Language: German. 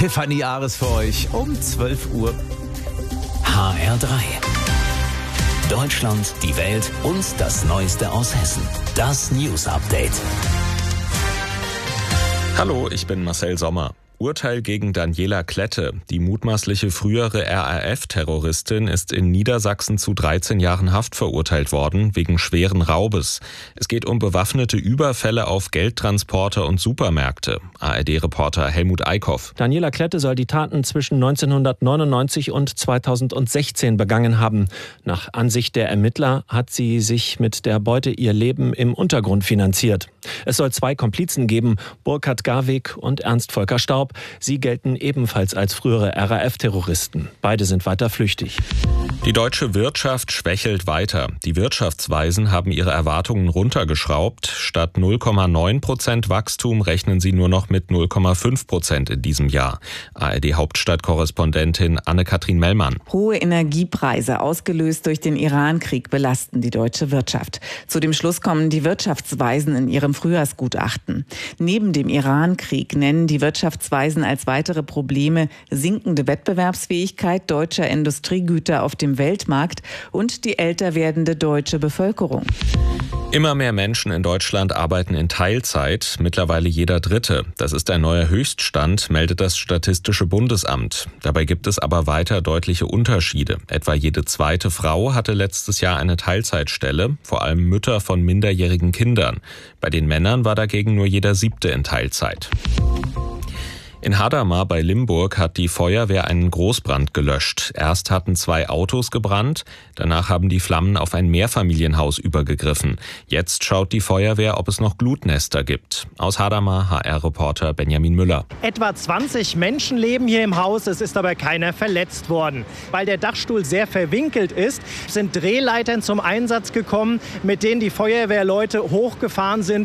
Tiffany Ares für euch um 12 Uhr. HR3. Deutschland, die Welt und das Neueste aus Hessen. Das News Update. Hallo, ich bin Marcel Sommer. Urteil gegen Daniela Klette. Die mutmaßliche frühere RAF-Terroristin ist in Niedersachsen zu 13 Jahren Haft verurteilt worden, wegen schweren Raubes. Es geht um bewaffnete Überfälle auf Geldtransporter und Supermärkte. ARD-Reporter Helmut Eickhoff. Daniela Klette soll die Taten zwischen 1999 und 2016 begangen haben. Nach Ansicht der Ermittler hat sie sich mit der Beute ihr Leben im Untergrund finanziert. Es soll 2 Komplizen geben, Burkhard Garwig und Ernst Volker Staub. Sie gelten ebenfalls als frühere RAF-Terroristen. Beide sind weiter flüchtig. Die deutsche Wirtschaft schwächelt weiter. Die Wirtschaftsweisen haben ihre Erwartungen runtergeschraubt. Statt 0,9% Wachstum rechnen sie nur noch mit 0,5% in diesem Jahr. ARD-Hauptstadtkorrespondentin Anne-Kathrin Mellmann. Hohe Energiepreise, ausgelöst durch den Iran-Krieg, belasten die deutsche Wirtschaft. Zu dem Schluss kommen die Wirtschaftsweisen in ihrem Frühjahrsgutachten. Neben dem Iran-Krieg nennen die Wirtschaftsweisen als weitere Probleme sinkende Wettbewerbsfähigkeit deutscher Industriegüter auf dem Weltmarkt und die älter werdende deutsche Bevölkerung. Immer mehr Menschen in Deutschland arbeiten in Teilzeit, mittlerweile jeder Dritte. Das ist ein neuer Höchststand, meldet das Statistische Bundesamt. Dabei gibt es aber weiter deutliche Unterschiede. Etwa jede zweite Frau hatte letztes Jahr eine Teilzeitstelle, vor allem Mütter von minderjährigen Kindern. Bei den Männern war dagegen nur jeder 7. in Teilzeit. In Hadamar bei Limburg hat die Feuerwehr einen Großbrand gelöscht. Erst hatten 2 Autos gebrannt, danach haben die Flammen auf ein Mehrfamilienhaus übergegriffen. Jetzt schaut die Feuerwehr, ob es noch Glutnester gibt. Aus Hadamar HR-Reporter Benjamin Müller. Etwa 20 Menschen leben hier im Haus, es ist aber keiner verletzt worden. Weil der Dachstuhl sehr verwinkelt ist, sind Drehleitern zum Einsatz gekommen, mit denen die Feuerwehrleute hochgefahren sind